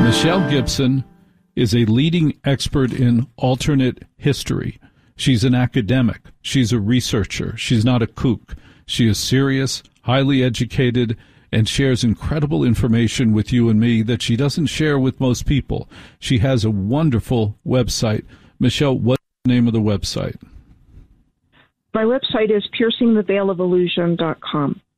Michelle Gibson is a leading expert in alternate history. She's an academic. She's a researcher. She's not a kook. She is serious, highly educated, and shares incredible information with you and me that she doesn't share with most people. She has a wonderful website. Michelle, what's the name of the website? My website is piercingtheveilofillusion.com.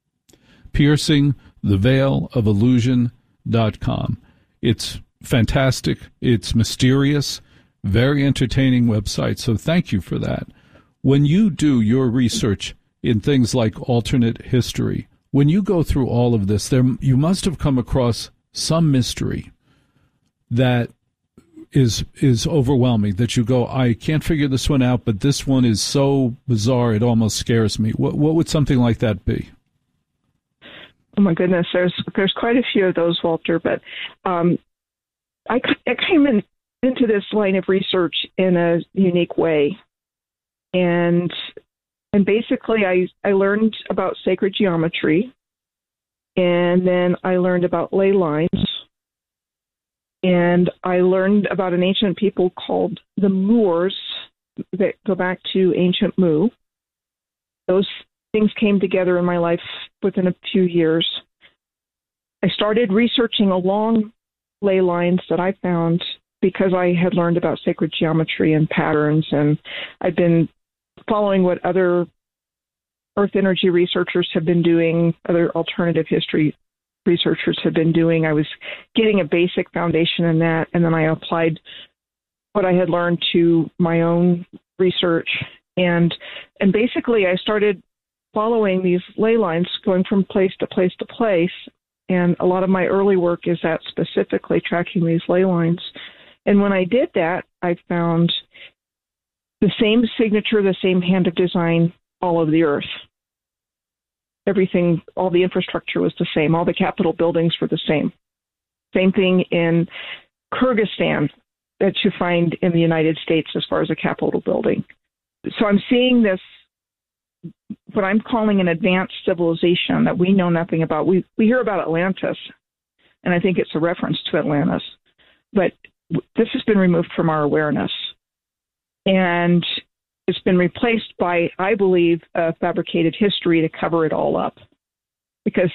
piercingtheveilofillusion.com. It's fantastic. It's mysterious, very entertaining website. So thank you for that. When you do your research in things like alternate history, when you go through all of this, you must have come across some mystery that is overwhelming, that you go, I can't figure this one out, but this one is so bizarre it almost scares me. What would something like that be? Oh my goodness, there's quite a few of those, Walter. But I came into this line of research in a unique way, and basically I learned about sacred geometry, and then I learned about ley lines, and I learned about an ancient people called the Moors that go back to ancient Mu. Those things came together in my life within a few years. I started researching along ley lines that I found because I had learned about sacred geometry and patterns, and I'd been following what other earth energy researchers have been doing, other alternative history researchers have been doing. I was getting a basic foundation in that, and then I applied what I had learned to my own research, and basically I started following these ley lines, going from place to place to place, and a lot of my early work is at specifically tracking these ley lines. And when I did that, I found the same signature, the same hand of design all over the earth. Everything, all the infrastructure was the same. All the Capitol buildings were the same. Same thing in Kyrgyzstan that you find in the United States as far as a Capitol building. So I'm seeing this, what I'm calling an advanced civilization that we know nothing about. We hear about Atlantis, and I think it's a reference to Atlantis, but this has been removed from our awareness. And it's been replaced by, I believe, a fabricated history to cover it all up. Because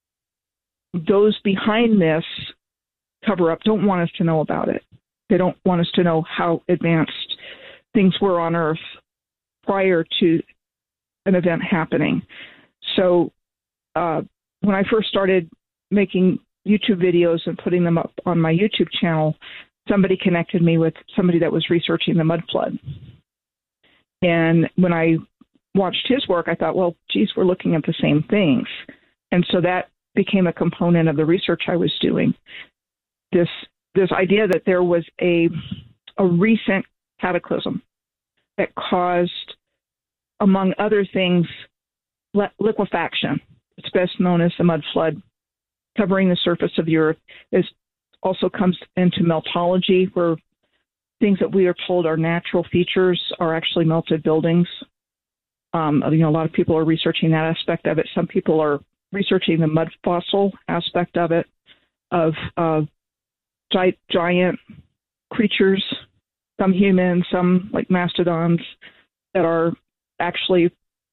those behind this cover-up don't want us to know about it. They don't want us to know how advanced things were on Earth prior to an event happening. So when I first started making YouTube videos and putting them up on my YouTube channel, somebody connected me with somebody that was researching the mud flood. And when I watched his work, I thought, well, geez, we're looking at the same things. And so that became a component of the research I was doing. This idea that there was a recent cataclysm that caused, among other things, liquefaction. It's best known as the mud flood, covering the surface of the earth. It also comes into meltology, where things that we are told are natural features are actually melted buildings. A lot of people are researching that aspect of it. Some people are researching the mud fossil aspect of it, of giant creatures, some human, some like mastodons, that are actually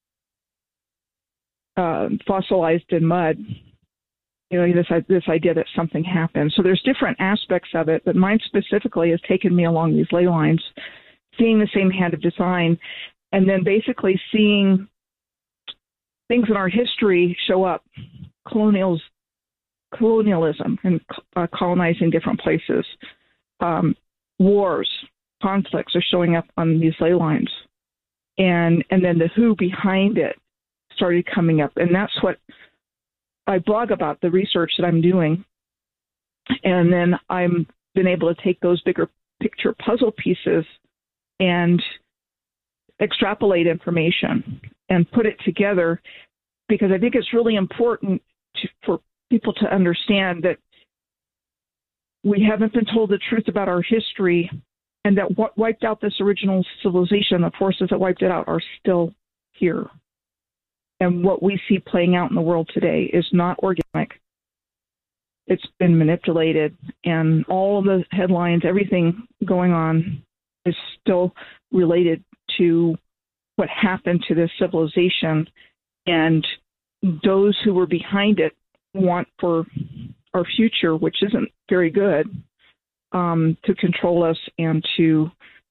fossilized in mud. This idea that something happened. So there's different aspects of it, but mine specifically has taken me along these ley lines, seeing the same hand of design, and then basically seeing things in our history show up, colonialism and colonizing different places, wars, conflicts are showing up on these ley lines, and then the who behind it started coming up, and that's what I blog about, the research that I'm doing. And then I'm been able to take those bigger picture puzzle pieces and extrapolate information and put it together, because I think it's really important for people to understand that we haven't been told the truth about our history, and that what wiped out this original civilization, the forces that wiped it out, are still here. And what we see playing out in the world today is not organic. it's been manipulated, and all of the headlines, everything going on is still related to what happened to this civilization, and those who were behind it want for our future, which isn't very good, to control us and to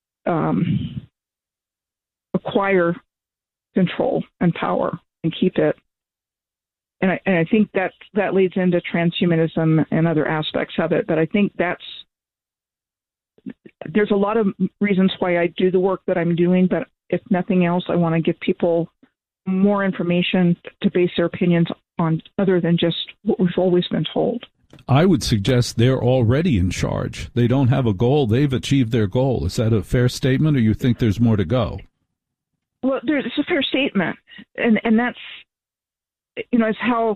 acquire control and power and keep it. And I think that leads into transhumanism and other aspects of it. But I think there's a lot of reasons why I do the work that I'm doing. But if nothing else, I want to give people more information to base their opinions on, other than just what we've always been told. I would suggest they're already in charge. They don't have a goal. They've achieved their goal. Is that a fair statement, or you think there's more to go? Well, it's a fair statement. And that's, it's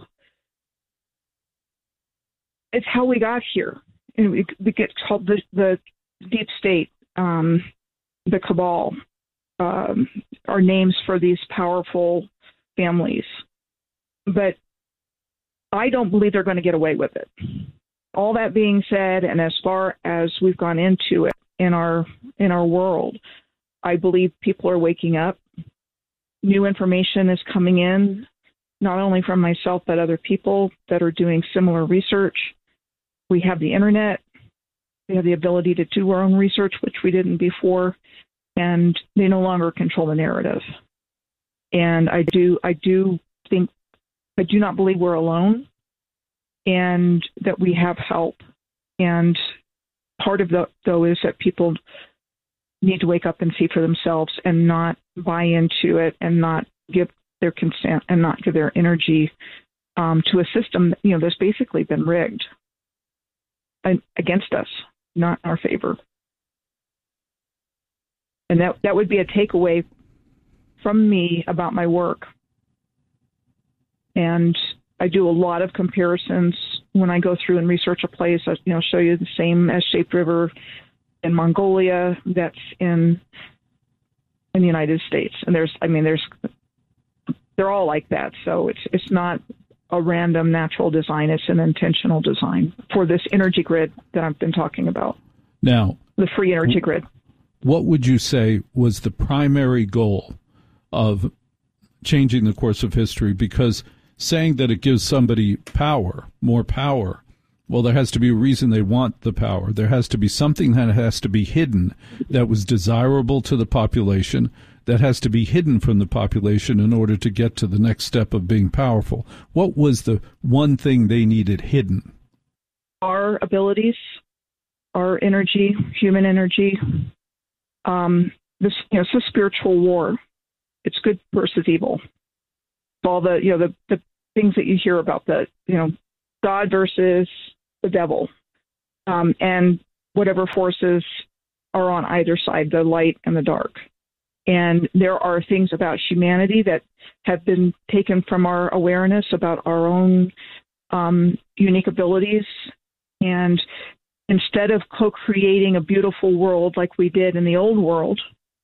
how we got here. And we get called the deep state, the cabal, are names for these powerful families. But I don't believe they're going to get away with it. All that being said, and as far as we've gone into it in our world, I believe people are waking up. New information is coming in, not only from myself, but other people that are doing similar research. We have the internet. We have the ability to do our own research, which we didn't before, and they no longer control the narrative. And I do not believe we're alone, and that we have help. And part of that, though, is that people need to wake up and see for themselves and not buy into it and not give their consent and not give their energy to a system that's basically been rigged against us, not in our favor. And that would be a takeaway from me about my work. And I do a lot of comparisons when I go through and research a place. I show you the same S-shaped river in Mongolia that's in the United States, and they're all like that. So it's not a random natural design; it's an intentional design for this energy grid that I've been talking about. Now, the free energy grid. What would you say was the primary goal of changing the course of history? Because saying that it gives somebody power, more power, well, there has to be a reason they want the power. There has to be something that has to be hidden that was desirable to the population, that has to be hidden from the population in order to get to the next step of being powerful. What was the one thing they needed hidden? Our abilities, our energy, human energy. It's a spiritual war. It's good versus evil. All the things that you hear about God versus the devil, and whatever forces are on either side, the light and the dark. And there are things about humanity that have been taken from our awareness about our own unique abilities. And instead of co-creating a beautiful world like we did in the old world,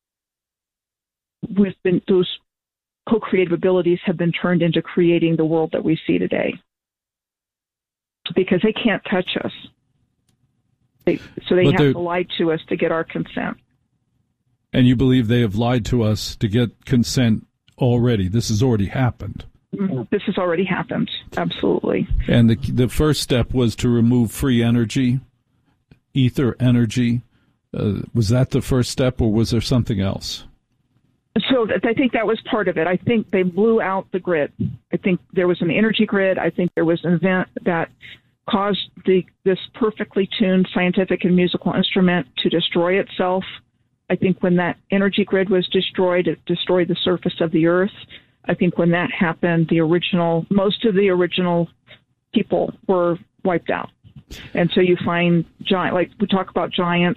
those co-creative abilities have been turned into creating the world that we see today, because they can't touch us. They have to lie to us to get our consent. And you believe they have lied to us to get consent already? This has already happened. This has already happened, absolutely. And the first step was to remove free energy, ether energy. Was that the first step, or was there something else? So I think that was part of it. I think they blew out the grid. I think there was an energy grid. I think there was an event that caused this perfectly tuned scientific and musical instrument to destroy itself. I think when that energy grid was destroyed, it destroyed the surface of the earth. I think when that happened, most of the original people were wiped out. And so you find like we talk about giants.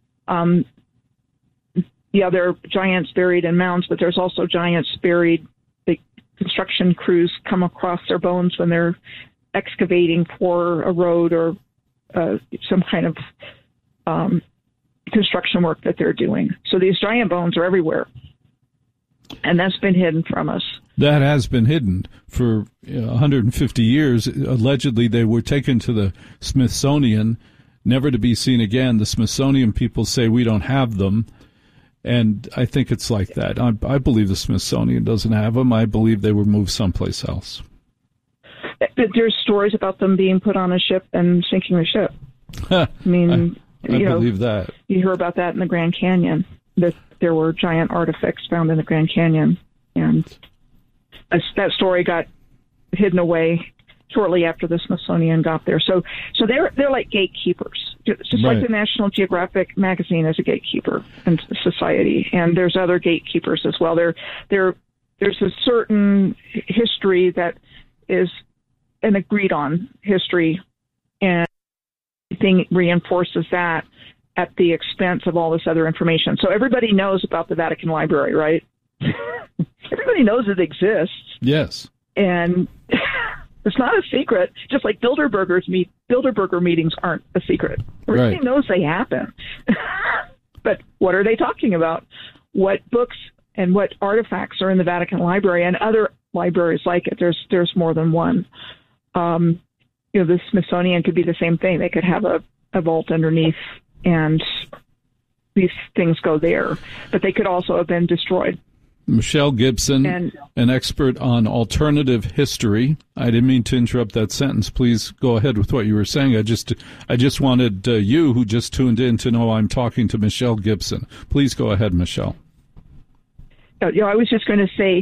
There are giants buried in mounds, but there's also giants buried. The construction crews come across their bones when they're excavating for a road or some kind of construction work that they're doing. So these giant bones are everywhere, and that's been hidden from us. That has been hidden for 150 years. Allegedly, they were taken to the Smithsonian, never to be seen again. The Smithsonian people say we don't have them, and I think it's like that. I believe the Smithsonian doesn't have them. I believe they were moved someplace else. There's stories about them being put on a ship and sinking the ship. I mean, I believe that. You hear about that in the Grand Canyon, that there were giant artifacts found in the Grand Canyon, and that story got hidden away shortly after the Smithsonian got there. So they're like gatekeepers, just right. Like the National Geographic magazine is a gatekeeper in society, and there's other gatekeepers as well. There's a certain history that is an agreed on history, and everything reinforces that at the expense of all this other information. So everybody knows about the Vatican Library, right? Everybody knows it exists. Yes. And it's not a secret, just like Bilderberger meetings aren't a secret. Everybody knows they happen. But what are they talking about? What books and what artifacts are in the Vatican Library and other libraries like it? There's more than one. The Smithsonian could be the same thing. They could have a vault underneath, and these things go there. But they could also have been destroyed. Michelle Gibson, an expert on alternative history. I didn't mean to interrupt that sentence. Please go ahead with what you were saying. I just wanted you, who just tuned in, to know I'm talking to Michelle Gibson. Please go ahead, Michelle. I was just going to say,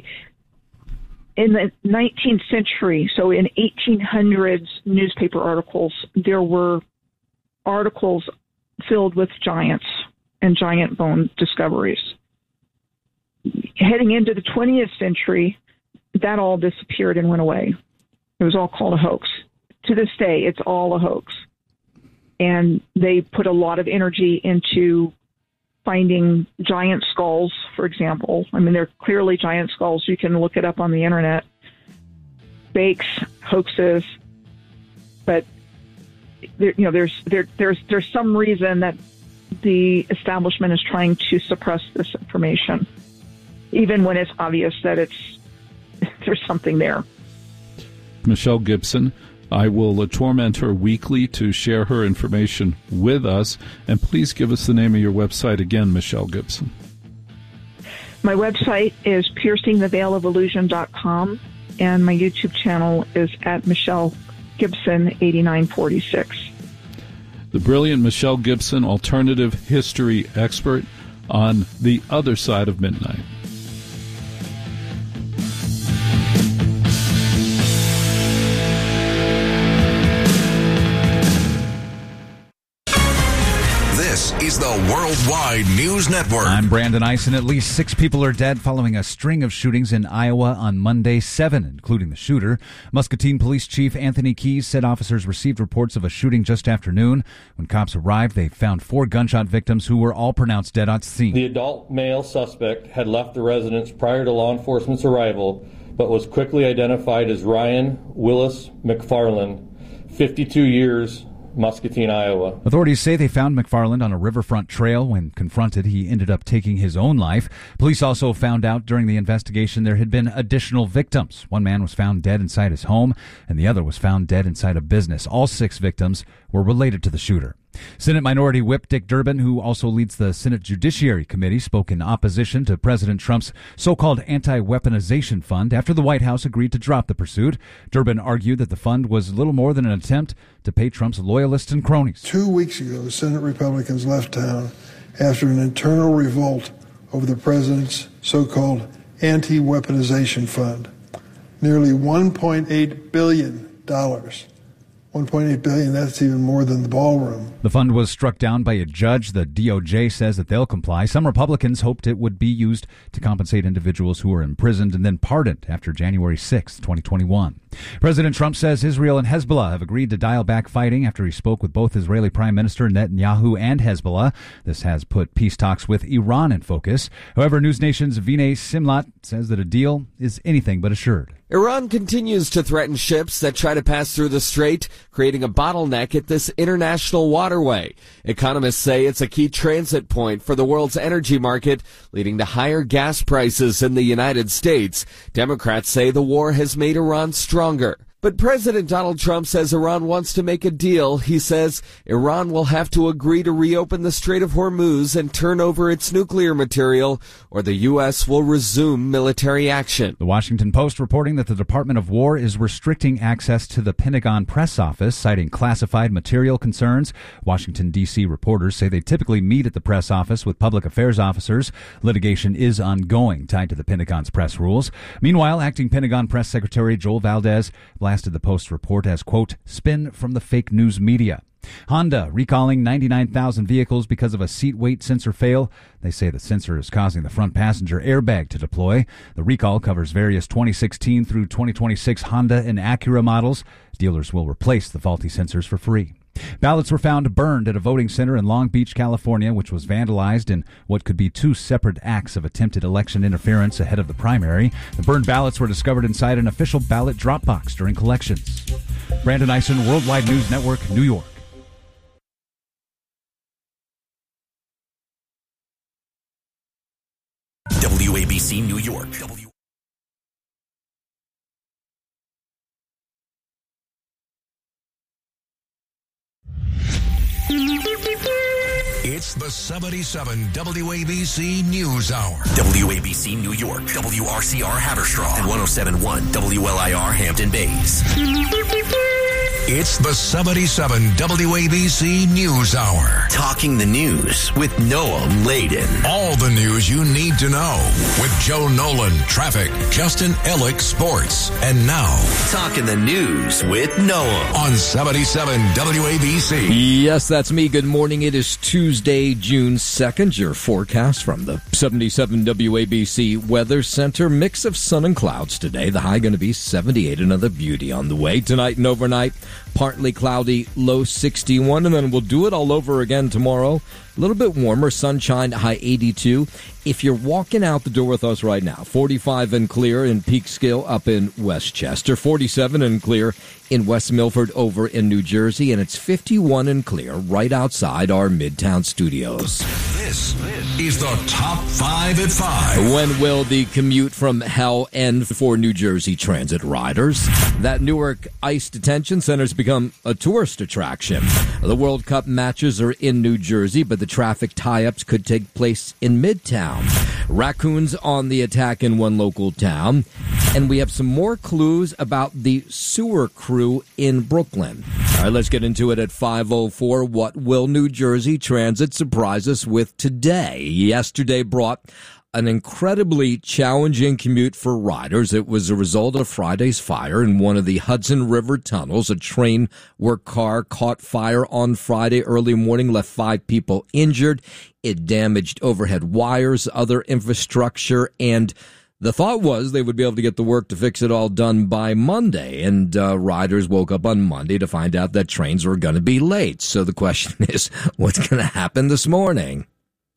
in the 19th century, so in 1800s newspaper articles, there were articles filled with giants and giant bone discoveries. Heading into the 20th century, that all disappeared and went away. It was all called a hoax. To this day, it's all a hoax. And they put a lot of energy into finding giant skulls, for example. I mean, they're clearly giant skulls. You can look it up on the internet. Fakes, hoaxes, but there's some reason that the establishment is trying to suppress this information, even when it's obvious that there's something there. Michelle Gibson, I will torment her weekly to share her information with us. And please give us the name of your website again, Michelle Gibson. My website is piercingtheveilofillusion.com, and my YouTube channel is at Michelle Gibson 8946. The brilliant Michelle Gibson, alternative history expert on the other side of midnight. This is the Worldwide News Network. I'm Brandon Eisen. At least 6 people are dead following a string of shootings in Iowa on Monday, 7, including the shooter. Muscatine Police Chief Anthony Keyes said officers received reports of a shooting just after noon. When cops arrived, they found 4 gunshot victims who were all pronounced dead on scene. The adult male suspect had left the residence prior to law enforcement's arrival, but was quickly identified as Ryan Willis McFarland, 52 years, Muscatine, Iowa. Authorities say they found McFarland on a riverfront trail. When confronted, he ended up taking his own life. Police also found out during the investigation there had been additional victims. One man was found dead inside his home, and the other was found dead inside a business. All 6 victims were related to the shooter. Senate Minority Whip Dick Durbin, who also leads the Senate Judiciary Committee, spoke in opposition to President Trump's so-called anti-weaponization fund after the White House agreed to drop the pursuit. Durbin argued that the fund was little more than an attempt to pay Trump's loyalists and cronies. 2 weeks ago, Senate Republicans left town after an internal revolt over the president's so-called anti-weaponization fund. Nearly $1.8 billion. $1.8 billion, that's even more than the ballroom. The fund was struck down by a judge. The DOJ says that they'll comply. Some Republicans hoped it would be used to compensate individuals who were imprisoned and then pardoned after January 6, 2021. President Trump says Israel and Hezbollah have agreed to dial back fighting after he spoke with both Israeli Prime Minister Netanyahu and Hezbollah. This has put peace talks with Iran in focus. However, News Nation's Vinay Simlat says that a deal is anything but assured. Iran continues to threaten ships that try to pass through the strait, creating a bottleneck at this international waterway. Economists say it's a key transit point for the world's energy market, leading to higher gas prices in the United States. Democrats say the war has made Iran stronger. But President Donald Trump says Iran wants to make a deal. He says Iran will have to agree to reopen the Strait of Hormuz and turn over its nuclear material, or the U.S. will resume military action. The Washington Post reporting that the Department of War is restricting access to the Pentagon press office, citing classified material concerns. Washington, D.C. reporters say they typically meet at the press office with public affairs officers. Litigation is ongoing, tied to the Pentagon's press rules. Meanwhile, acting Pentagon Press Secretary Joel Valdez blasted the Post report as, quote, spin from the fake news media. Honda recalling 99,000 vehicles because of a seat weight sensor fail. They say the sensor is causing the front passenger airbag to deploy. The recall covers various 2016 through 2026 Honda and Acura models. Dealers will replace the faulty sensors for free. Ballots were found burned at a voting center in Long Beach, California, which was vandalized in what could be two separate acts of attempted election interference ahead of the primary. The burned ballots were discovered inside an official ballot drop box during collections. Brandon Eisen, Worldwide News Network, New York. WABC New York. It's the 77 WABC News Hour. WABC New York, WRCR Haverstraw, and 107.1 WLIR Hampton Bays. It's the 77 WABC News Hour. Talking the news with Noam Laden. All the news you need to know with Joe Nolan, traffic, Justin Ellick, sports. And now, Talking the News with Noam on 77 WABC. Yes, that's me. Good morning. It is Tuesday, June 2nd. Your forecast from the 77 WABC Weather Center. Mix of sun and clouds today. The high going to be 78. Another beauty on the way. Tonight and overnight, partly cloudy, low 61, and then we'll do it all over again tomorrow. A little bit warmer, sunshine, high 82. If you're walking out the door with us right now, 45 and clear in Peekskill up in Westchester, 47 and clear in West Milford over in New Jersey, and it's 51 and clear right outside our Midtown studios. This is the Top 5 at 5. When will the commute from hell end for New Jersey Transit riders? That Newark ICE detention center's become a tourist attraction. The World Cup matches are in New Jersey, but the traffic tie-ups could take place in Midtown. Raccoons on the attack in one local town. And we have some more clues about the sewer crew in Brooklyn. All right, let's get into it at 5:04. What will New Jersey Transit surprise us with today? Yesterday brought an incredibly challenging commute for riders. It was a result of Friday's fire in one of the Hudson River tunnels. A train work car caught fire on Friday early morning, left 5 people injured. It damaged overhead wires, other infrastructure, and the thought was they would be able to get the work to fix it all done by Monday, and riders woke up on Monday to find out that trains were going to be late. So the question is, what's going to happen this morning?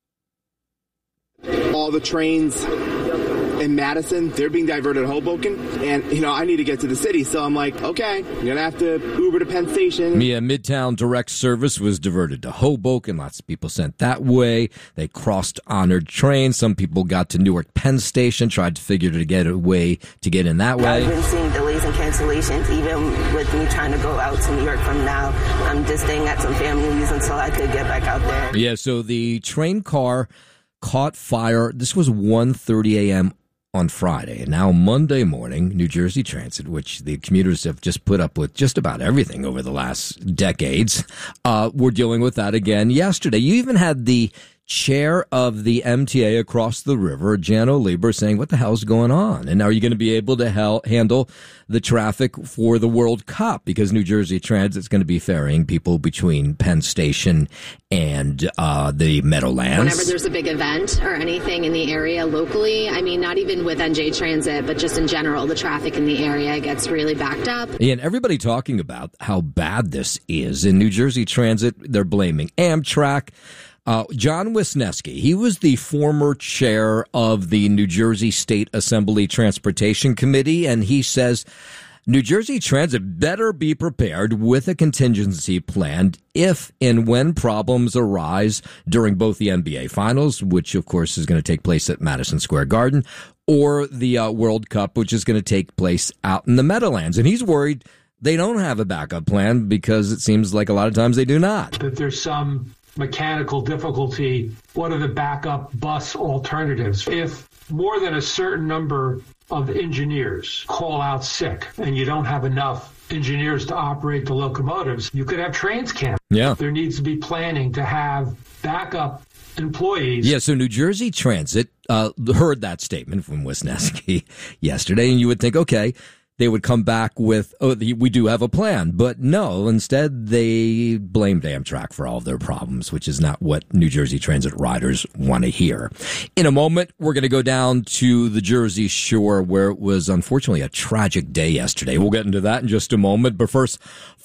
All the trains in Madison, they're being diverted to Hoboken, and, I need to get to the city, so I'm like, okay, I'm going to have to Uber to Penn Station. Yeah, Midtown direct service was diverted to Hoboken. Lots of people sent that way. They crossed honored trains. Some people got to Newark Penn Station, tried to figure to get a way to get in that way. I've been seeing delays and cancellations, even with me trying to go out to New York from now. I'm just staying at some families until I could get back out there. Yeah, so the train car caught fire. This was 1:30 a.m. on Friday. And now Monday morning, New Jersey Transit, which the commuters have just put up with just about everything over the last decades, we're dealing with that again yesterday. You even had the chair of the MTA across the river, Janno Lieber, saying, what the hell's going on? And are you going to be able to handle the traffic for the World Cup? Because New Jersey Transit's going to be ferrying people between Penn Station and the Meadowlands. Whenever there's a big event or anything in the area locally, I mean, not even with NJ Transit, but just in general, the traffic in the area gets really backed up. And everybody talking about how bad this is. In New Jersey Transit, they're blaming Amtrak. John Wisniewski, he was the former chair of the New Jersey State Assembly Transportation Committee, and he says New Jersey Transit better be prepared with a contingency plan if and when problems arise during both the NBA Finals, which of course is going to take place at Madison Square Garden, or the World Cup, which is going to take place out in the Meadowlands. And he's worried they don't have a backup plan because it seems like a lot of times they do not. That there's some mechanical difficulty. What are the backup bus alternatives? If more than a certain number of engineers call out sick and you don't have enough engineers to operate the locomotives, you could have trains canceled. Yeah. There needs to be planning to have backup employees. Yeah, so New Jersey Transit heard that statement from Wisniewski yesterday, and you would think, okay, they would come back with, oh, we do have a plan. But no, instead they blamed Amtrak for all of their problems, which is not what New Jersey Transit riders want to hear. In a moment, we're going to go down to the Jersey Shore, where it was unfortunately a tragic day yesterday. We'll get into that in just a moment. But first,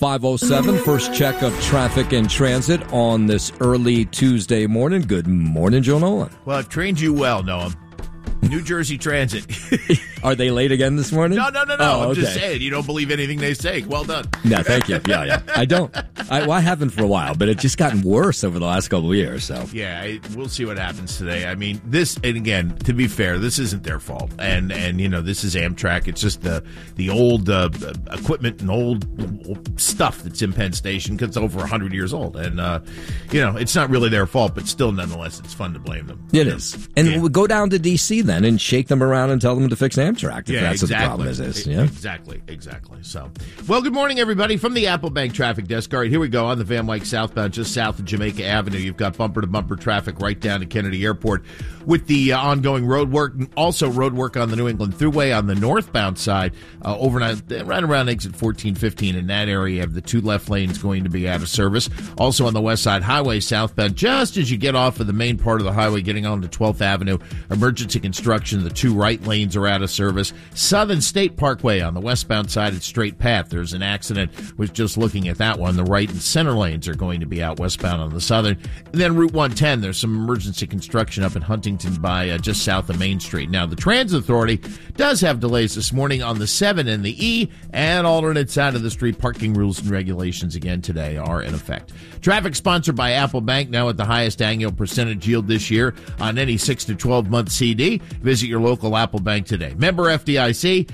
5:07, first check of traffic and transit on this early Tuesday morning. Good morning, Joe Nolan. Well, I've trained you well, Noam. New Jersey Transit. Are they late again this morning? No. Oh, I'm just saying, you don't believe anything they say. Well done. No, thank you. Yeah. I don't. I haven't for a while, but it's just gotten worse over the last couple of years. So yeah, we'll see what happens today. I mean, this, and again, to be fair, this isn't their fault. And you know, this is Amtrak. It's just the old equipment and old stuff that's in Penn Station because it's over 100 years old. And, you know, it's not really their fault, but still, nonetheless, it's fun to blame them. It is. And we'll go down to D.C. then and shake them around and tell them to fix Amtrak if that's exactly. what the problem is. Yeah? Exactly. So, well, good morning, everybody, from the Apple Bank Traffic Desk. All right, here we go on the Van Wyck southbound, just south of Jamaica Avenue. You've got bumper-to-bumper traffic right down to Kennedy Airport with the ongoing road work, and also road work on the New England Thruway on the northbound side, overnight, right around exit 1415 in that area. The two left lanes going to be out of service. Also on the West Side Highway southbound, just as you get off of the main part of the highway, getting on to 12th Avenue, emergency construction, the two right lanes are out of service. Southern State Parkway on the westbound side, it's straight path. There's an accident. Was just looking at that one. The right and center lanes are going to be out westbound on the southern. And then Route 110, there's some emergency construction up in Huntington by just south of Main Street. Now, the Transit Authority does have delays this morning on the 7 and the E, and alternate side of the street. Parking rules and regulations again today are in effect. Traffic sponsored by Apple Bank, now at the highest annual percentage yield this year on any 6 to 12 month CD. Visit your local Apple Bank today. Member FDIC,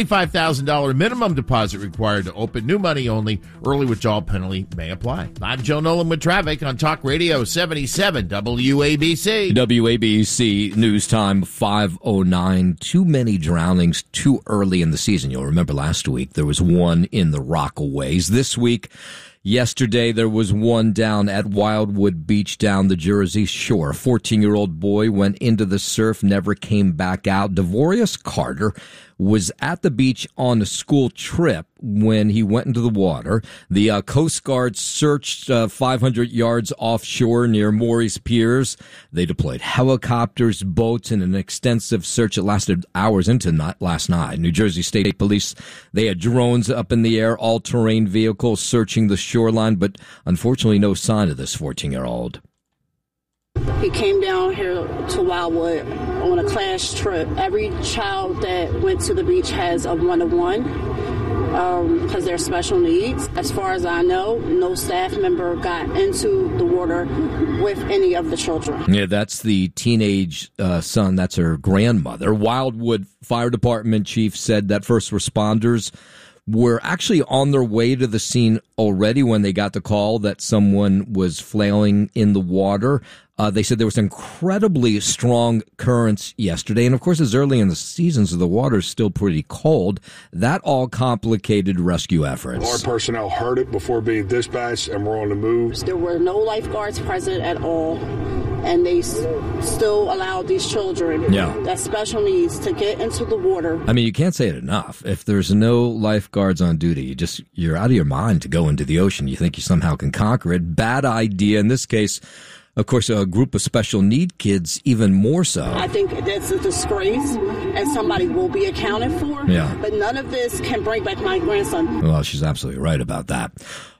$25,000 minimum deposit required to open. New money only. Early withdrawal penalty may apply. I'm Joe Nolan with traffic on Talk Radio 77 WABC. WABC News Time 5:09. Too many drownings too early in the season. You'll remember last week there was one in the Rockaways. This week, yesterday, there was one down at Wildwood Beach down the Jersey Shore. A 14-year-old boy went into the surf, never came back out. Devorius Carter was at the beach on a school trip when he went into the water. The Coast Guard searched 500 yards offshore near Morey's Piers. They deployed helicopters, boats, and an extensive search. It lasted hours into last night. New Jersey State Police, they had drones up in the air, all-terrain vehicles searching the shoreline, but unfortunately no sign of this 14-year-old. He came down here to Wildwood on a class trip. Every child that went to the beach has a one-to-one because they're special needs. As far as I know, no staff member got into the water with any of the children. Yeah, that's the teenage son. That's her grandmother. Wildwood Fire Department chief said that first responders were actually on their way to the scene already when they got the call that someone was flailing in the water. They said there was incredibly strong currents yesterday. And, of course, it's early in the season, so the water's still pretty cold. That all complicated rescue efforts. Our personnel heard it before being dispatched, and we're on the move. There were no lifeguards present at all. and they still allow these children that special needs to get into the water. I mean, you can't say it enough. If there's no lifeguards on duty, you're out of your mind to go into the ocean. You think you somehow can conquer it. Bad idea. In this case, of course, a group of special need kids, even more so. I think that's a disgrace, and somebody will be accounted for. Yeah. But none of this can bring back my grandson. Well, she's absolutely right about that.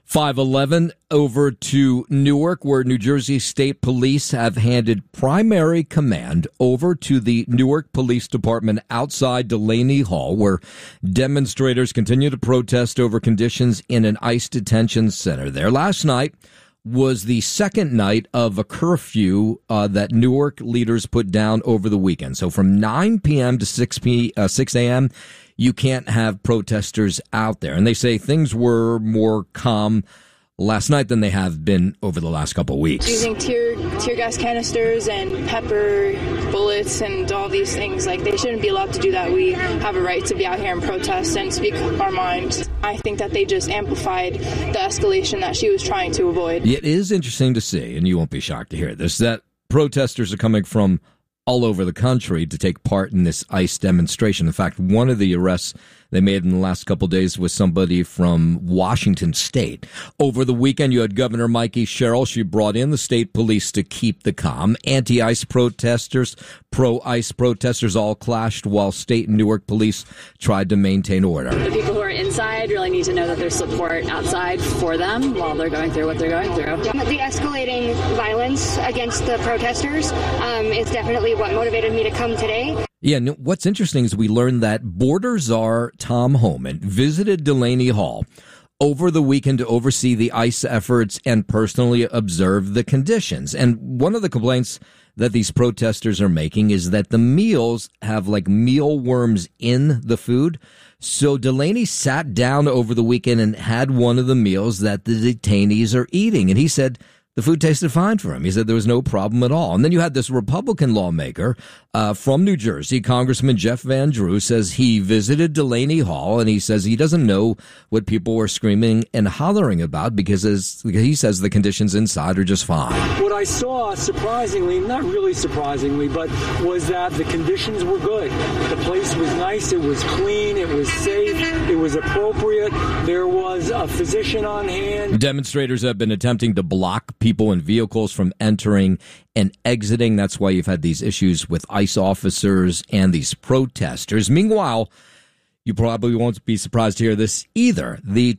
5:11 over to Newark, where New Jersey State Police have handed primary command over to the Newark Police Department outside Delaney Hall, where demonstrators continue to protest over conditions in an ICE detention center there. Last night was the second night of a curfew that Newark leaders put down over the weekend. So from 9 p.m. to 6 a.m., you can't have protesters out there. And they say things were more calm last night than they have been over the last couple of weeks. Using tear gas canisters and pepper bullets and all these things, like, they shouldn't be allowed to do that. We have a right to be out here and protest and speak our minds. I think that they just amplified the escalation that she was trying to avoid. It is interesting to see, and you won't be shocked to hear this, that protesters are coming from all over the country to take part in this ICE demonstration. In fact, one of the arrests they made in the last couple of days was somebody from Washington State. Over the weekend, you had Governor Mikey Sherrill. She brought in the state police to keep the calm. Anti-ICE protesters, pro-ICE protesters all clashed while state and Newark police tried to maintain order. The people who are inside really need to know that there's support outside for them while they're going through what they're going through. The escalating violence against the protesters is definitely what motivated me to come today. Yeah, what's interesting is we learned that Border Czar Tom Homan visited Delaney Hall over the weekend to oversee the ICE efforts and personally observe the conditions. And one of the complaints that these protesters are making is that the meals have like mealworms in the food. So Delaney sat down over the weekend and had one of the meals that the detainees are eating. And he said the food tasted fine for him. He said there was no problem at all. And then you had this Republican lawmaker from New Jersey, Congressman Jeff Van Drew, says he visited Delaney Hall, and he says he doesn't know what people were screaming and hollering about because he says the conditions inside are just fine. What I saw, surprisingly, not really surprisingly, but was that the conditions were good. The place was nice, it was clean, it was safe, it was appropriate. There was a physician on hand. Demonstrators have been attempting to block people in vehicles from entering and exiting. That's why you've had these issues with ICE officers and these protesters. Meanwhile, you probably won't be surprised to hear this either. The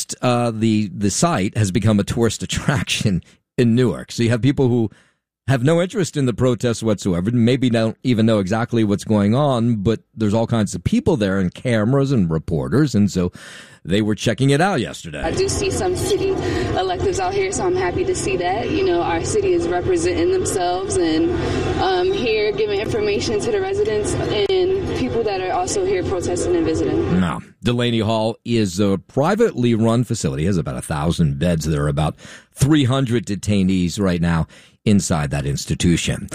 the site has become a tourist attraction in Newark. So you have people who have no interest in the protests whatsoever, maybe don't even know exactly what's going on, but there's all kinds of people there and cameras and reporters, and so they were checking it out yesterday. I do see some city electives out here, so I'm happy to see that. You know, our city is representing themselves and here giving information to the residents and people that are also here protesting and visiting. Now, Delaney Hall is a privately run facility. It has about 1,000 beds. There are about 300 detainees right now inside that institution.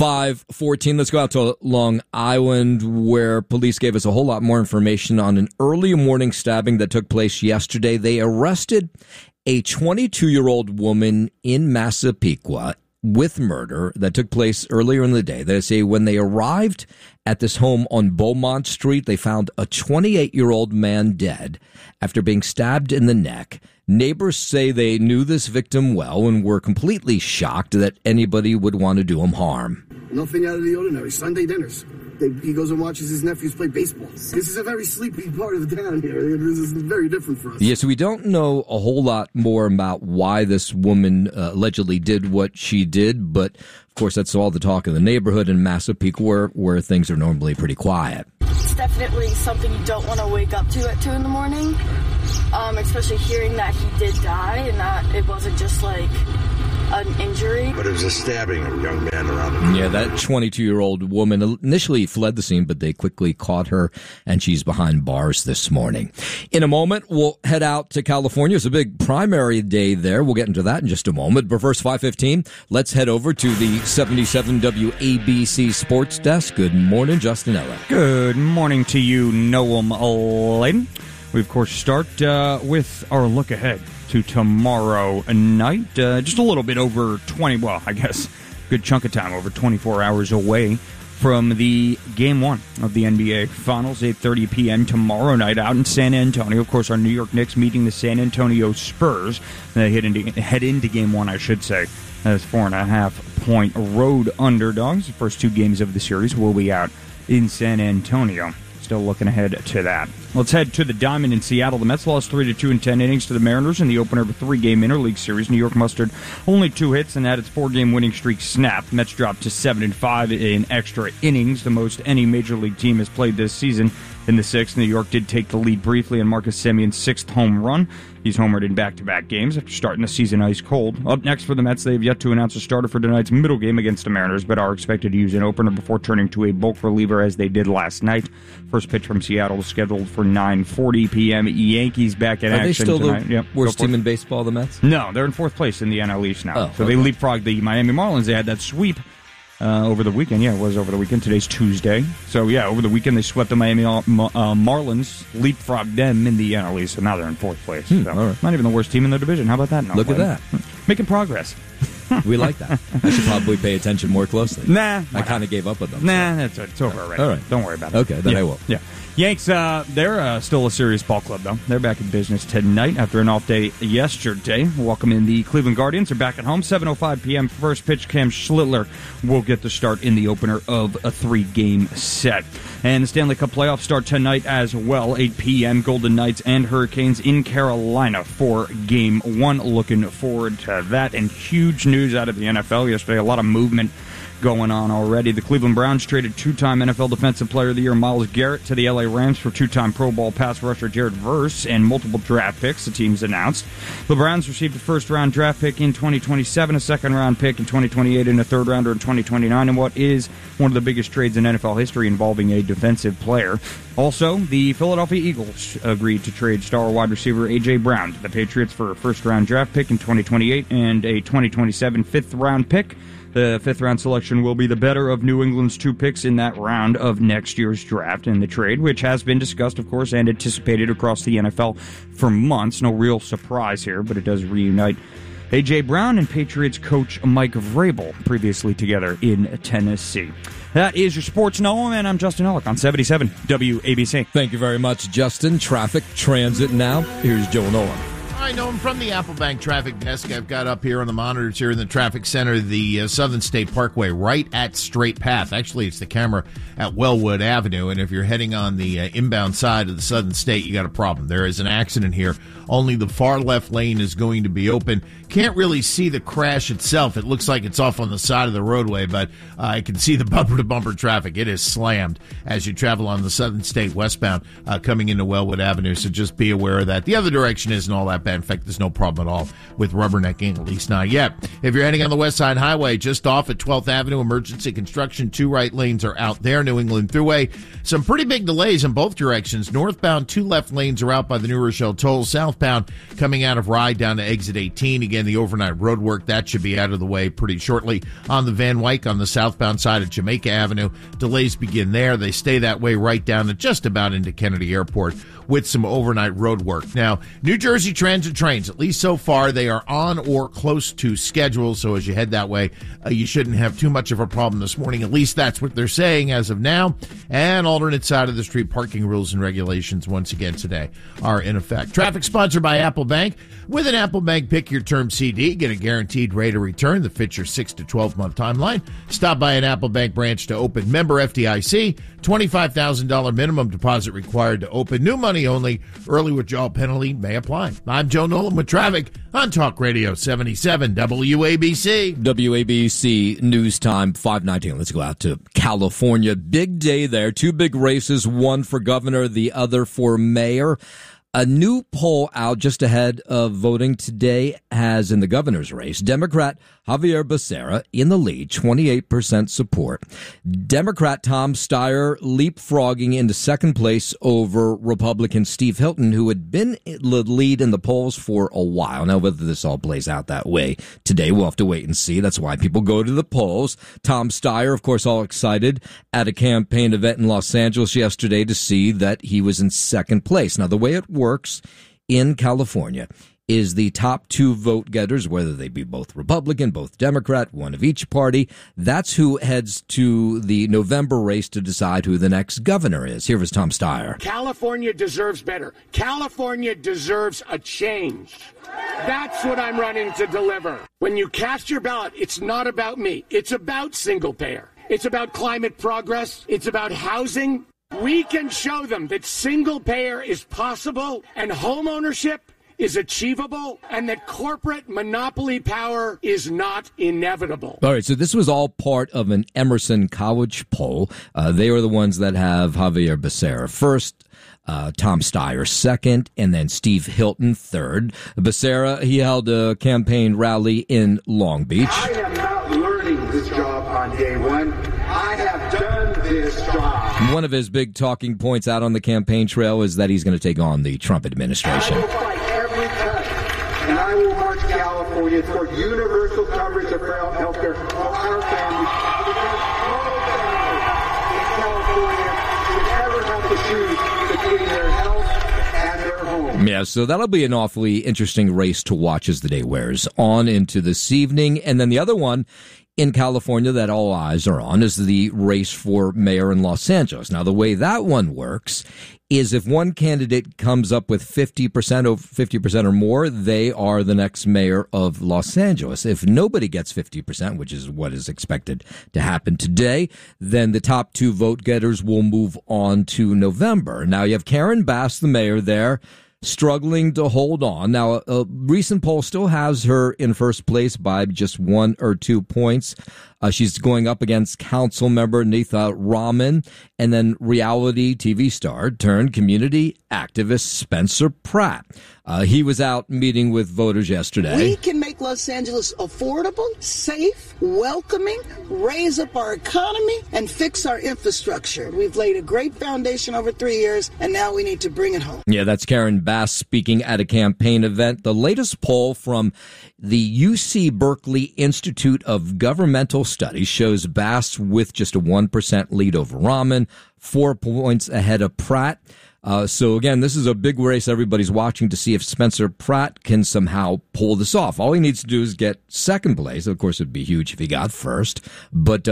5:14, let's go out to Long Island, where police gave us a whole lot more information on an early morning stabbing that took place yesterday. They arrested a 22-year-old woman in Massapequa with murder that took place earlier in the day. They say when they arrived at this home on Beaumont Street, they found a 28-year-old man dead after being stabbed in the neck. Neighbors say they knew this victim well and were completely shocked that anybody would want to do him harm. Nothing out of the ordinary. Sunday dinners. He goes and watches his nephews play baseball. This is a very sleepy part of the town here. This is very different for us. Yes, we don't know a whole lot more about why this woman allegedly did what she did, but of course that's all the talk of the neighborhood in Massapequa where things are normally pretty quiet. It's definitely something you don't want to wake up to at 2 in the morning, especially hearing that he did die and that it wasn't just like an injury. But it was a stabbing of a young man around the corner. Yeah, that 22-year-old woman initially fled the scene, but they quickly caught her, and she's behind bars this morning. In a moment, we'll head out to California. It's a big primary day there. We'll get into that in just a moment. But first, 5:15, let's head over to the 77 WABC Sports Desk. Good morning, Justin Ella. Good morning to you, Noam Layden. We, of course, start with our look ahead to tomorrow night. Just a little bit over 20, well, I guess good chunk of time, over 24 hours away from the Game 1 of the NBA Finals, 8:30 p.m. tomorrow night out in San Antonio. Of course, our New York Knicks meeting the San Antonio Spurs. They head into Game 1, I should say, as 4.5-point road underdogs. The first two games of the series will be out in San Antonio. Still looking ahead to that. Let's head to the Diamond in Seattle. The Mets lost 3-2 in 10 innings to the Mariners in the opener of a 3-game interleague series. New York mustered only 2 hits and had its 4-game winning streak snapped. Mets dropped to 7-5 in extra innings, the most any major league team has played this season. In the 6th, New York did take the lead briefly on Marcus Semion's 6th home run. He's homered in back-to-back games after starting the season ice cold. Up next for the Mets, they have yet to announce a starter for tonight's middle game against the Mariners, but are expected to use an opener before turning to a bulk reliever as they did last night. First pitch from Seattle is scheduled for 9:40 p.m. Yankees back in action tonight. Are they still the worst team in baseball, the Mets? No, they're in 4th place in the NL East now. They leapfrogged the Miami Marlins. They had that sweep over the weekend. Yeah, it was over the weekend. Today's Tuesday. So, yeah, over the weekend they swept the Miami Marlins, leapfrogged them in the NL East, so now they're in 4th place. So, all right. Not even the worst team in the division. How about that? Look at that. Making progress. We like that. I should probably pay attention more closely. Nah. I kind of gave up with them. Nah, it's over already. All right. Don't worry about it. Okay, then I will. Yeah. Yanks, they're still a serious ball club, though. They're back in business tonight after an off day yesterday. Welcome in the Cleveland Guardians. They're back at home, 7:05 p.m. First pitch, Cam Schlittler will get the start in the opener of a 3-game set. And the Stanley Cup playoffs start tonight as well, 8 p.m. Golden Knights and Hurricanes in Carolina for Game 1. Looking forward to that. And huge news out of the NFL yesterday. A lot of movement going on already. The Cleveland Browns traded 2-time NFL Defensive Player of the Year Myles Garrett to the LA Rams for 2-time Pro Bowl pass rusher Jared Verse and multiple draft picks, the teams announced. The Browns received a first-round draft pick in 2027, a second-round pick in 2028, and a third-rounder in 2029, in what is one of the biggest trades in NFL history involving a defensive player. Also, the Philadelphia Eagles agreed to trade star wide receiver A.J. Brown to the Patriots for a first-round draft pick in 2028 and a 2027 fifth-round pick. The fifth-round selection will be the better of New England's 2 picks in that round of next year's draft. In the trade, which has been discussed, of course, and anticipated across the NFL for months. No real surprise here, but it does reunite A.J. Brown and Patriots coach Mike Vrabel, previously together in Tennessee. That is your Sports Know, and I'm Justin Ellick on 77 WABC. Thank you very much, Justin. Traffic, transit now. Here's Joe Nolan. I know him from the Applebank traffic desk. I've got up here on the monitors here in the traffic center the Southern State Parkway right at Straight Path. Actually, it's the camera at Wellwood Avenue, and if you're heading on the inbound side of the Southern State, you got a problem. There is an accident here. Only the far left lane is going to be open. Can't really see the crash itself. It looks like it's off on the side of the roadway, but I can see the bumper-to-bumper traffic. It is slammed as you travel on the Southern State westbound coming into Wellwood Avenue, so just be aware of that. The other direction isn't all that bad. In fact, there's no problem at all with rubbernecking, at least not yet. If you're heading on the West Side Highway, just off at 12th Avenue, emergency construction, 2 right lanes are out there. New England Thruway, some pretty big delays in both directions. Northbound, 2 left lanes are out by the New Rochelle Toll. Southbound, coming out of Rye down to exit 18. Again, the overnight road work, that should be out of the way pretty shortly. On the Van Wyck, on the southbound side of Jamaica Avenue, delays begin there. They stay that way right down to just about into Kennedy Airport with some overnight road work. Now, New Jersey Transit trains, at least so far, they are on or close to schedule. So as you head that way, you shouldn't have too much of a problem this morning. At least that's what they're saying as of now. And alternate side of the street parking rules and regulations once again today are in effect. Traffic sponsored by Apple Bank. With an Apple Bank Pick Your Term CD, get a guaranteed rate of return that fits your 6 to 12 month timeline. Stop by an Apple Bank branch to open. Member FDIC. $25,000 minimum deposit required to open. New money only. Early withdrawal penalty may apply. I'm Joe Nolan with traffic on Talk Radio 77 WABC. WABC News Time 5:19. Let's go out to California. Big day there. 2 big races, one for governor, the other for mayor. A new poll out just ahead of voting today has, in the governor's race, Democrat Javier Becerra in the lead, 28% support. Democrat Tom Steyer leapfrogging into second place over Republican Steve Hilton, who had been the lead in the polls for a while. Now, whether this all plays out that way today, we'll have to wait and see. That's why people go to the polls. Tom Steyer, of course, all excited at a campaign event in Los Angeles yesterday to see that he was in second place. Now, the way it works in California is the top two vote getters, whether they be both Republican, both Democrat, one of each party. That's who heads to the November race to decide who the next governor is. Here is Tom Steyer. California deserves better. California deserves a change. That's what I'm running to deliver. When you cast your ballot, it's not about me. It's about single payer. It's about climate progress. It's about housing. We can show them that single payer is possible and home ownership is achievable and that corporate monopoly power is not inevitable. All right, so this was all part of an Emerson College poll. They are the ones that have Javier Becerra first, Tom Steyer second, and then Steve Hilton third. Becerra, he held a campaign rally in Long Beach. I am not learning this job on day one. I have done this job. One of his big talking points out on the campaign trail is that he's going to take on the Trump administration. I will fight every cut, and I will march California toward universal coverage of health care for our families. Yeah, so that'll be an awfully interesting race to watch as the day wears on into this evening. And then the other one in California that all eyes are on is the race for mayor in Los Angeles. Now, the way that one works is if one candidate comes up with 50% or more, they are the next mayor of Los Angeles. If nobody gets 50%, which is what is expected to happen today, then the top two vote getters will move on to November. Now, you have Karen Bass, the mayor there, struggling to hold on. Now, a recent poll still has her in first place by just 1 or 2 points. She's going up against council member Neetha Raman and then reality TV star turned community activist Spencer Pratt. He was out meeting with voters yesterday. We can make Los Angeles affordable, safe, welcoming, raise up our economy, and fix our infrastructure. We've laid a great foundation over 3 years, and now we need to bring it home. Yeah, that's Karen Bass speaking at a campaign event. The latest poll from the UC Berkeley Institute of Governmental Studies shows Bass with just a 1% lead over Raman, 4 points ahead of Pratt. So again, this is a big race everybody's watching to see if Spencer Pratt can somehow pull this off. All he needs to do is get second place. Of course, it'd be huge if he got first, but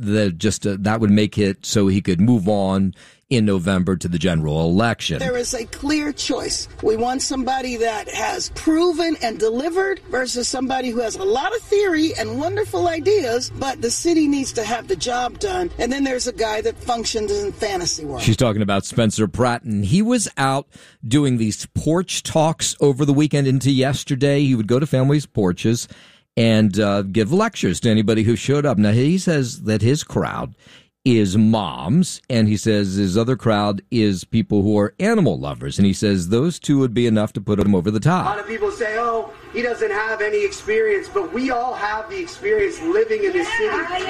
that would make it so he could move on in November to the general election. There is a clear choice. We want somebody that has proven and delivered versus somebody who has a lot of theory and wonderful ideas, but the city needs to have the job done. And then there's a guy that functions in fantasy world. She's talking about Spencer Pratt, and he was out doing these porch talks over the weekend into yesterday. He would go to families' porches and give lectures to anybody who showed up. Now, he says that his crowd is moms, and he says his other crowd is people who are animal lovers, and he says those two would be enough to put him over the top. A lot of people say, oh, he doesn't have any experience, but we all have the experience living in this city.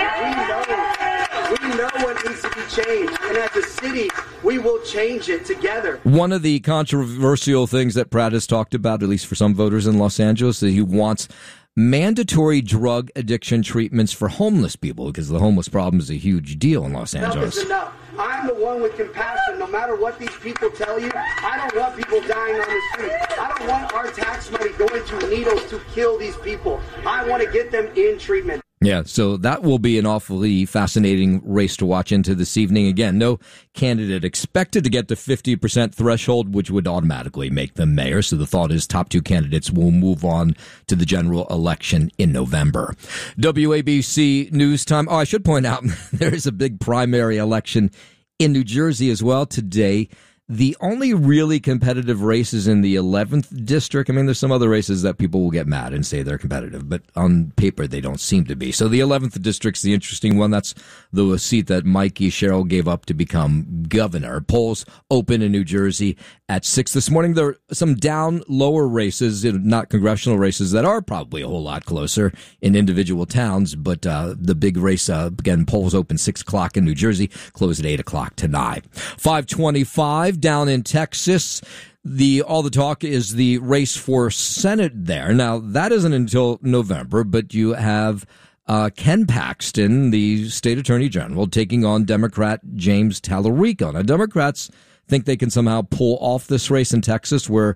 We know what needs to be changed, and as a city, we will change it together. One of the controversial things that Pratt has talked about, at least for some voters in Los Angeles, that he wants mandatory drug addiction treatments for homeless people, because the homeless problem is a huge deal in Los Angeles. Enough is enough. I'm the one with compassion. No matter what these people tell you, I don't want people dying on the street. I don't want our tax money going to needles to kill these people. I want to get them in treatment. Yeah, so that will be an awfully fascinating race to watch into this evening. Again, no candidate expected to get the 50% threshold, which would automatically make them mayor. So the thought is top two candidates will move on to the general election in November. WABC News Time. Oh, I should point out there is a big primary election in New Jersey as well today. The only really competitive races in the 11th district. I mean, there's some other races that people will get mad and say they're competitive, but on paper, they don't seem to be. So the 11th district's the interesting one. That's the seat that Mikey Sherrill gave up to become governor. Polls open in New Jersey at 6 this morning. There are some down lower races, not congressional races, that are probably a whole lot closer in individual towns. But the big race, again, polls open 6 o'clock in New Jersey, close at 8 o'clock tonight. 525 down in Texas. All the talk is the race for Senate there. Now, that isn't until November, but you have Ken Paxton, the state attorney general, taking on Democrat James Tallarico. Now, Democrats think they can somehow pull off this race in Texas, where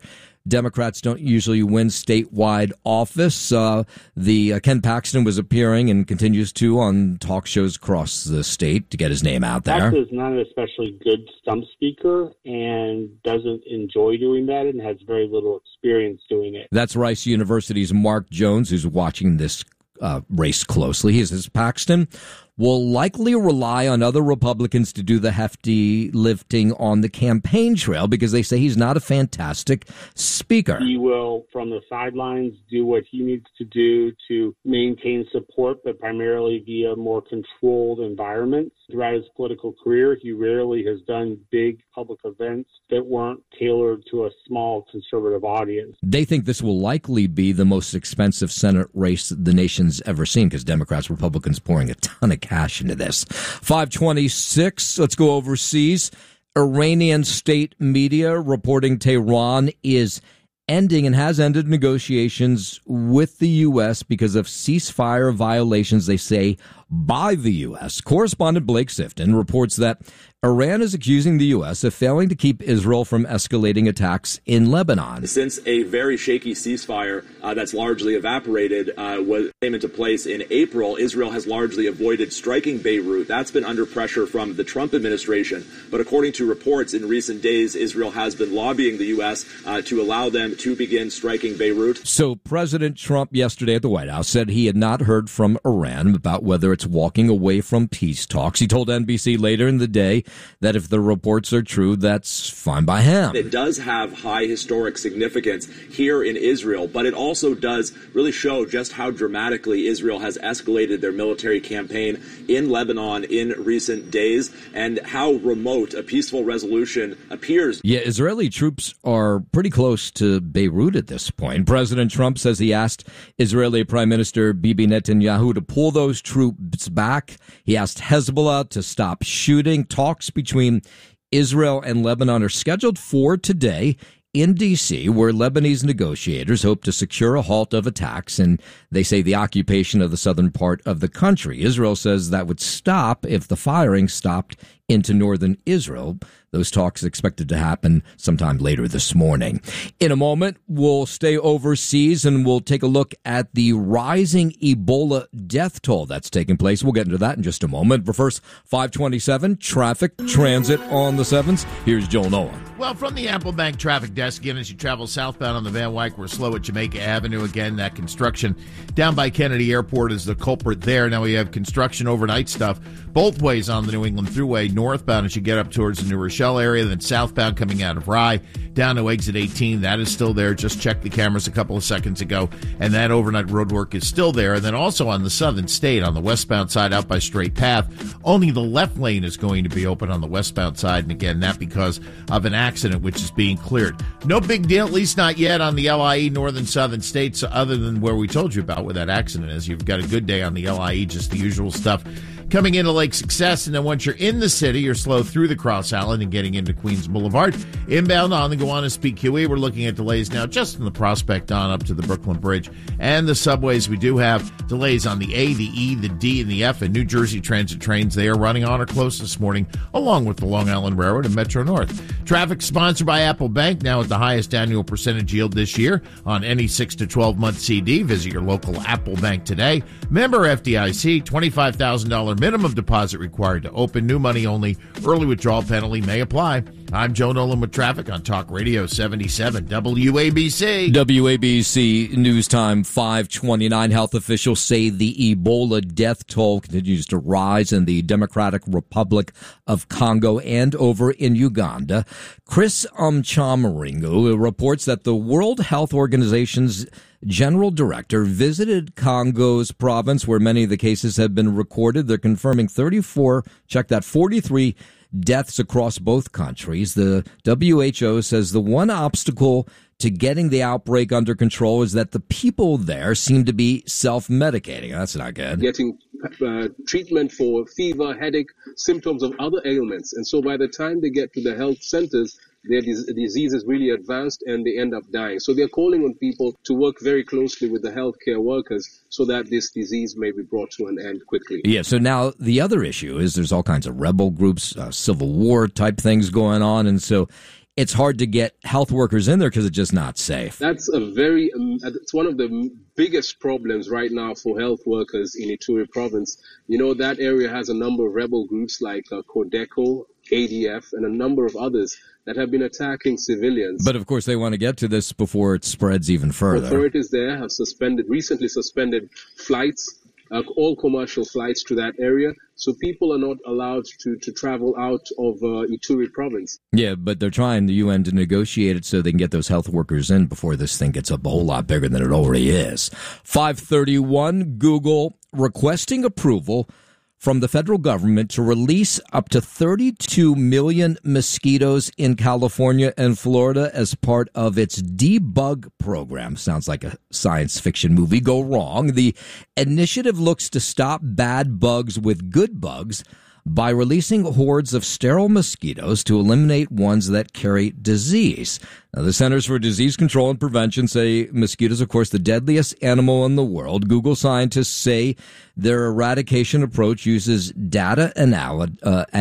Democrats don't usually win statewide office. Ken Paxton was appearing and continues to on talk shows across the state to get his name out there. Paxton is not an especially good stump speaker and doesn't enjoy doing that and has very little experience doing it. That's Rice University's Mark Jones, who's watching this race closely. He says Paxton will likely rely on other Republicans to do the hefty lifting on the campaign trail because they say he's not a fantastic speaker. He will, from the sidelines, do what he needs to do to maintain support, but primarily via more controlled environments. Throughout his political career, he rarely has done big public events that weren't tailored to a small conservative audience. They think this will likely be the most expensive Senate race the nation's ever seen because Democrats, Republicans pouring a ton of cash into this. 526, let's go overseas. Iranian state media reporting Tehran is ending and has ended negotiations with the U.S. because of ceasefire violations, they say, by the U.S. Correspondent Blake Sifton reports that Iran is accusing the U.S. of failing to keep Israel from escalating attacks in Lebanon. Since a very shaky ceasefire that's largely evaporated came into place in April, Israel has largely avoided striking Beirut. That's been under pressure from the Trump administration. But according to reports in recent days, Israel has been lobbying the U.S. To allow them to begin striking Beirut. So President Trump yesterday at the White House said he had not heard from Iran about whether it's walking away from peace talks. He told NBC later in the day that if the reports are true, that's fine by him. It does have high historic significance here in Israel, but it also does really show just how dramatically Israel has escalated their military campaign in Lebanon in recent days and how remote a peaceful resolution appears. Yeah, Israeli troops are pretty close to Beirut at this point. President Trump says he asked Israeli Prime Minister Bibi Netanyahu to pull those troops back. He asked Hezbollah to stop shooting. Talks between Israel and Lebanon are scheduled for today in D.C., where Lebanese negotiators hope to secure a halt of attacks, and they say the occupation of the southern part of the country. Israel says that would stop if the firing stopped into northern Israel. Those talks are expected to happen sometime later this morning. In a moment, we'll stay overseas and we'll take a look at the rising Ebola death toll that's taking place. We'll get into that in just a moment. But first, 527, traffic, transit on the 7s. Here's Joel Noah. Well, from the Apple Bank traffic desk, again, as you travel southbound on the Van Wyck, we're slow at Jamaica Avenue. Again, that construction down by Kennedy Airport is the culprit there. Now we have construction overnight stuff both ways on the New England Thruway, northbound as you get up towards the New Rochelle area, then southbound coming out of Rye down to exit 18. That is still there. Just checked the cameras a couple of seconds ago, and that overnight road work is still there. And then also on the Southern State, on the westbound side out by Straight Path, only the left lane is going to be open on the westbound side. And again, that because of an accident which is being cleared. No big deal, at least not yet on the LIE Northern Southern States, other than where we told you about where that accident is. You've got a good day on the LIE, just the usual stuff coming into Lake Success, and then once you're in the city, you're slow through the Cross Island and getting into Queens Boulevard. Inbound on the Gowanus PQE, we're looking at delays now just in the Prospect on up to the Brooklyn Bridge. And the subways, we do have delays on the A, the E, the D, and the F, and New Jersey Transit trains. They are running on or close this morning, along with the Long Island Railroad and Metro North. Traffic sponsored by Apple Bank, now at the highest annual percentage yield this year on any 6 to 12-month CD. Visit your local Apple Bank today. Member FDIC, $25,000 minimum deposit required to open. New money only. Early withdrawal penalty may apply. I'm Joe Nolan with traffic on Talk Radio 77 WABC. WABC News Time 529. Health officials say the Ebola death toll continues to rise in the Democratic Republic of Congo and over in Uganda. Chris Chamaringo reports that the World Health Organization's General Director visited Congo's province where many of the cases have been recorded. They're confirming 43 deaths across both countries. The WHO says the one obstacle to getting the outbreak under control is that the people there seem to be self-medicating. That's not good. Getting treatment for fever, headache, symptoms of other ailments. And so by the time they get to the health centers, their disease is really advanced and they end up dying. So they're calling on people to work very closely with the healthcare workers so that this disease may be brought to an end quickly. Yeah, so now the other issue is there's all kinds of rebel groups, civil war type things going on. And so it's hard to get health workers in there because it's just not safe. That's it's one of the biggest problems right now for health workers in Ituri province. You know, that area has a number of rebel groups like Codeco, ADF, and a number of others that have been attacking civilians. But of course, they want to get to this before it spreads even further. Authorities there have recently suspended flights, all commercial flights to that area, so people are not allowed to travel out of Ituri province. Yeah, but they're trying, the UN, to negotiate it so they can get those health workers in before this thing gets a whole lot bigger than it already is. 531, Google requesting approval from the federal government to release up to 32 million mosquitoes in California and Florida as part of its debug program. Sounds like a science fiction movie go wrong. The initiative looks to stop bad bugs with good bugs by releasing hordes of sterile mosquitoes to eliminate ones that carry disease. Now, the Centers for Disease Control and Prevention say mosquitoes, of course, the deadliest animal in the world. Google scientists say their eradication approach uses data analytics,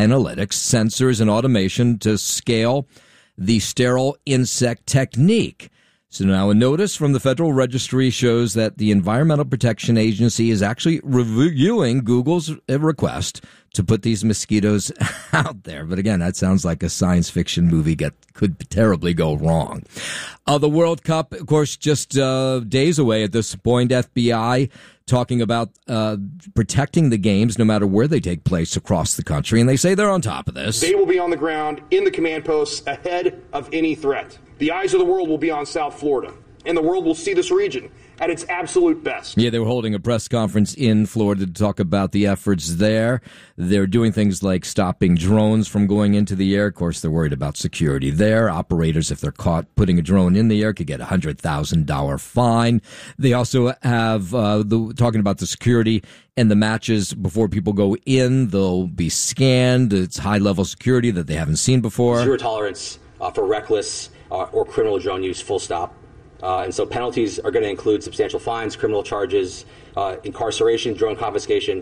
sensors, and automation to scale the sterile insect technique. So now a notice from the Federal Registry shows that the Environmental Protection Agency is actually reviewing Google's request to put these mosquitoes out there. But again, that sounds like a science fiction movie could terribly go wrong. The World Cup, of course, just days away at this point. FBI talking about protecting the games no matter where they take place across the country. And they say they're on top of this. They will be on the ground in the command posts ahead of any threat. The eyes of the world will be on South Florida, and the world will see this region at its absolute best. Yeah, they were holding a press conference in Florida to talk about the efforts there. They're doing things like stopping drones from going into the air. Of course, they're worried about security there. Operators, if they're caught putting a drone in the air, could get a $100,000 fine. They also have talking about the security and the matches before people go in. They'll be scanned. It's high-level security that they haven't seen before. Zero tolerance for reckless or criminal drone use, full stop. And so penalties are going to include substantial fines, criminal charges, incarceration, drone confiscation,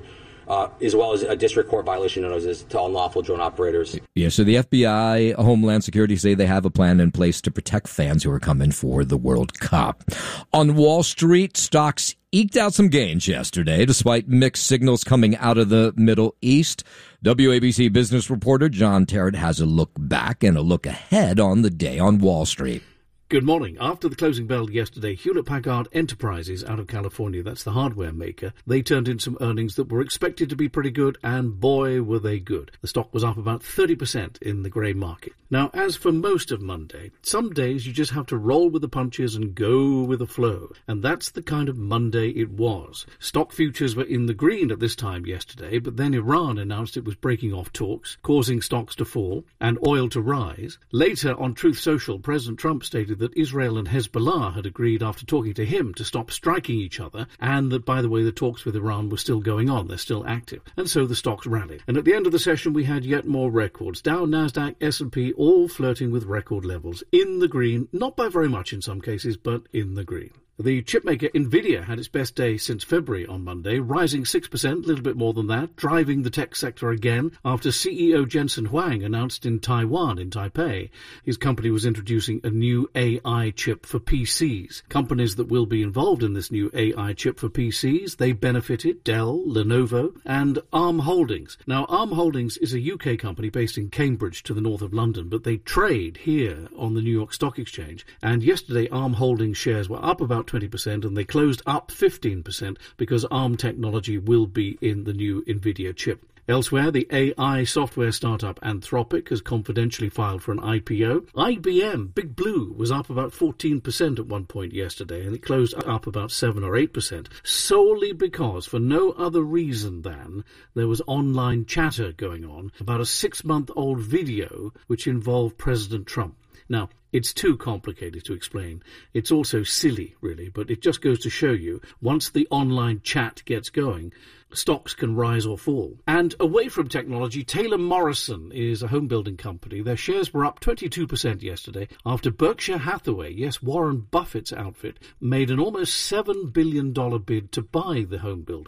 as well as a district court violation notices to unlawful drone operators. Yeah, so the FBI, Homeland Security say they have a plan in place to protect fans who are coming for the World Cup. On Wall Street, stocks eked out some gains yesterday, despite mixed signals coming out of the Middle East. WABC business reporter John Terrett has a look back and a look ahead on the day on Wall Street. Good morning. After the closing bell yesterday, Hewlett-Packard Enterprises out of California, that's the hardware maker, they turned in some earnings that were expected to be pretty good, and boy, were they good. The stock was up about 30% in the grey market. Now, as for most of Monday, some days you just have to roll with the punches and go with the flow, and that's the kind of Monday it was. Stock futures were in the green at this time yesterday, but then Iran announced it was breaking off talks, causing stocks to fall and oil to rise. Later on Truth Social, President Trump stated that Israel and Hezbollah had agreed after talking to him to stop striking each other, and that, by the way, the talks with Iran were still going on. They're still active. And so the stocks rallied. And at the end of the session, we had yet more records. Dow, Nasdaq, S&P, all flirting with record levels. In the green, not by very much in some cases, but in the green. The chipmaker Nvidia had its best day since February on Monday, rising 6%, a little bit more than that, driving the tech sector again after CEO Jensen Huang announced in Taiwan, in Taipei, his company was introducing a new AI chip for PCs. Companies that will be involved in this new AI chip for PCs, they benefited Dell, Lenovo, and ARM Holdings. Now, ARM Holdings is a UK company based in Cambridge to the north of London, but they trade here on the New York Stock Exchange. And yesterday, ARM Holdings shares were up about 20%, and they closed up 15% because ARM technology will be in the new Nvidia chip. Elsewhere, the AI software startup Anthropic has confidentially filed for an IPO. IBM, Big Blue, was up about 14% at one point yesterday, and it closed up about 7 or 8%, solely because, for no other reason than, there was online chatter going on about a 6-month-old video which involved President Trump. Now, it's too complicated to explain. It's also silly, really, but it just goes to show you, once the online chat gets going, stocks can rise or fall. And away from technology, Taylor Morrison is a home building company. Their shares were up 22% yesterday after Berkshire Hathaway, yes, Warren Buffett's outfit, made an almost $7 billion bid to buy the home builder.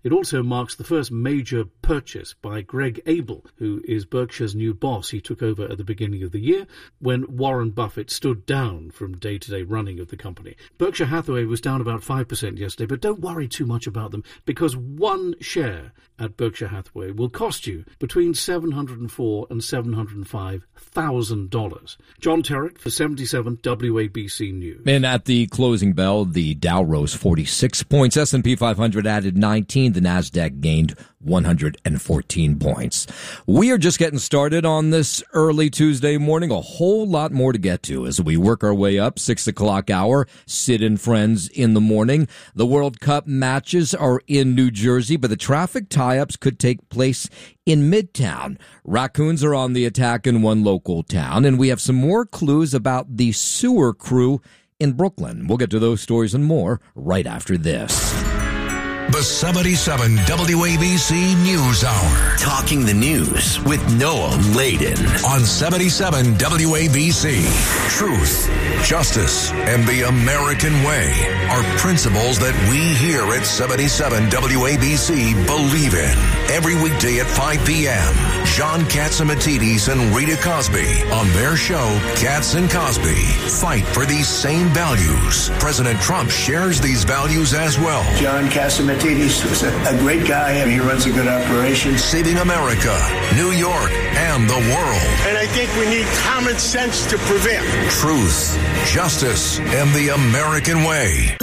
It also marks the first major purchase by Greg Abel, who is Berkshire's new boss. He took over at the beginning of the year when Warren Buffett stood down from day-to-day running of the company. Berkshire Hathaway was down about 5% yesterday, but don't worry too much about them, because one share at Berkshire Hathaway will cost you between $704,000 and $705,000. John Terrick for 77 WABC News. And at the closing bell, the Dow rose 46 points. S&P 500 added 19. The Nasdaq gained 114 points. We are just getting started on this early Tuesday morning. A whole lot more to get to as we work our way up. 6 o'clock hour, Sid and Friends in the morning. The World Cup matches are in New Jersey, but the traffic tie-ups could take place in Midtown. Raccoons are on the attack in one local town, and we have some more clues about the sewer crew in Brooklyn. We'll get to those stories and more right after this. The 77 WABC News Hour. Talking the news with Noah Layden. On 77 WABC. Truth, justice, and the American way are principles that we here at 77 WABC believe in. Every weekday at 5 p.m., John Catsimatidis and Rita Cosby on their show, Cats and Cosby, fight for these same values. President Trump shares these values as well. John Catsimatidis was a great guy, and he runs a good operation. Saving America, New York, and the world. And I think we need common sense to prevail. Truth, justice, and the American way.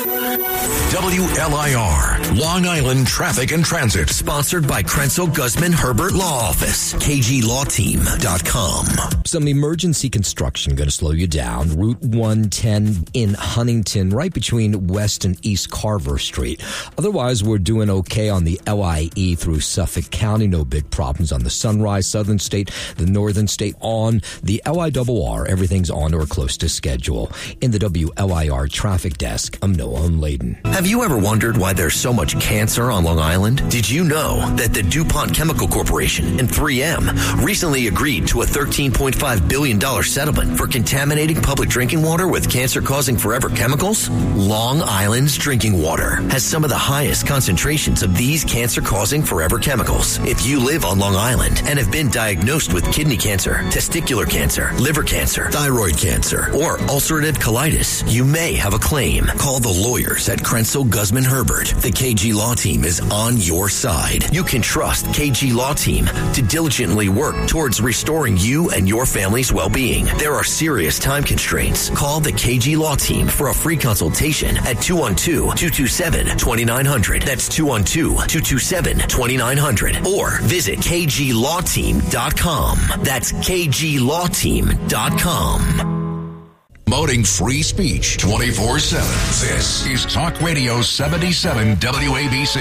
WLIR, Long Island Traffic and Transit. Sponsored by Krenzel Guzman Herbert Law Office. KGLawTeam.com. Some emergency construction going to slow you down. Route 110 in Huntington, right between West and East Carver Street. Otherwise, we're doing okay on the LIE through Suffolk County. No big problems on the Sunrise, Southern State, the Northern State. On the LIRR, everything's on or close to schedule. In the WLIR Traffic Desk, I'm Noah Layden. Have you ever wondered why there's so much cancer on Long Island? Did you know that the DuPont Chemical Corporation and 3M recently agreed to a $13.5 billion settlement for contaminating public drinking water with cancer-causing forever chemicals? Long Island's drinking water has some of the highest concentrations of these cancer-causing forever chemicals. If you live on Long Island and have been diagnosed with kidney cancer, testicular cancer, liver cancer, thyroid cancer, or ulcerative colitis, you may have a claim. Call the lawyers at Krenzel Guzman Herbert. The KG Law Team is on your side. You can trust KG Law Team to diligently work towards restoring you and your family's well-being. There are serious time constraints. Call the KG Law Team for a free consultation at 212-227-2900. That's 212-227-2900. Or visit KGLawTeam.com. That's KGLawTeam.com. Promoting free speech 24/7. This is Talk Radio 77 WABC.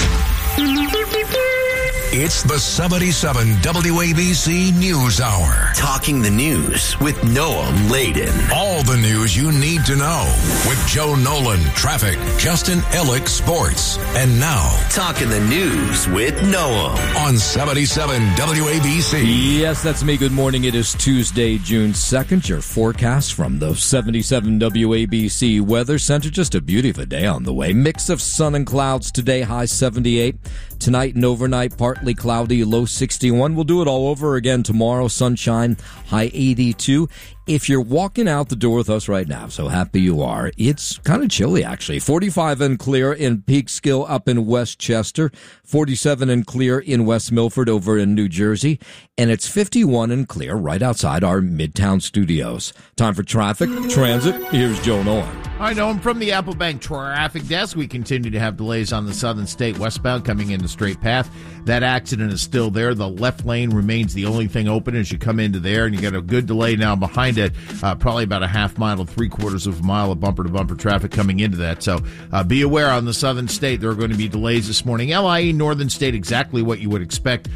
It's the 77 WABC News Hour. Talking the news with Noah Layden. All the news you need to know with Joe Nolan, traffic, Justin Ellick, sports. And now, Talking the news with Noah on 77 WABC. Yes, that's me. Good morning. It is Tuesday, June 2nd. Your forecast from the 77 WABC Weather Center. Just a beauty of a day on the way. Mix of sun and clouds today, high 78. Tonight and overnight, partly cloudy, low 61. We'll do it all over again tomorrow. Sunshine, high 82. If you're walking out the door with us right now, so happy you are, it's kind of chilly, actually. 45 and clear in Peekskill up in Westchester. 47 and clear in West Milford over in New Jersey. And it's 51 and clear right outside our Midtown studios. Time for traffic, transit. Here's Joe Nolan. I know I'm from the Apple Bank Traffic Desk. We continue to have delays on the Southern State westbound coming into Straight Path. That accident is still there. The left lane remains the only thing open as you come into there, and you got a good delay now behind it, probably about a half mile to 3/4 of a mile of bumper-to-bumper traffic coming into that. So be aware on the Southern State there are going to be delays this morning. LIE Northern State, exactly what you would expect.